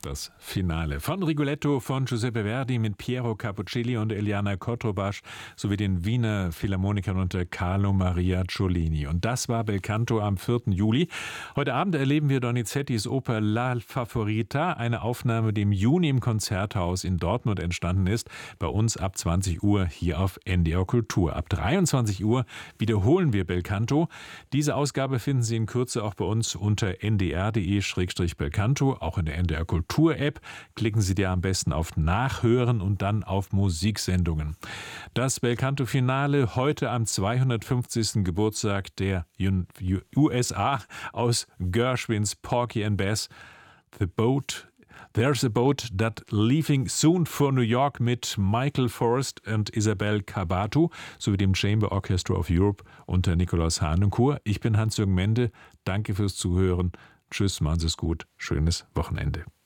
Das Finale von Rigoletto von Giuseppe Verdi mit Piero Cappuccilli und Eliana Cotrubas sowie den Wiener Philharmonikern unter Carlo Maria Giolini. Und das war Belcanto am 4. Juli. Heute Abend erleben wir Donizettis Oper La Favorita, eine Aufnahme, die im Juni im Konzerthaus in Dortmund entstanden ist. Bei uns ab 20 Uhr hier auf NDR Kultur. Ab 23 Uhr wiederholen wir Belcanto. Diese Ausgabe finden Sie in Kürze auch bei uns unter ndr.de/Belcanto, auch in der NDR Kultur App. Klicken Sie dir am besten auf Nachhören und dann auf Musiksendungen. Das Belcanto-Finale heute am 250. Geburtstag der USA aus Gershwins Porgy and Bess. There's a boat that leaving soon for New York mit Michael Forrest und Isabel Cabatu sowie dem Chamber Orchestra of Europe unter Nikolaus Harnoncourt. Ich bin Hans-Jürgen Mende. Danke fürs Zuhören. Tschüss, machen Sie es gut. Schönes Wochenende.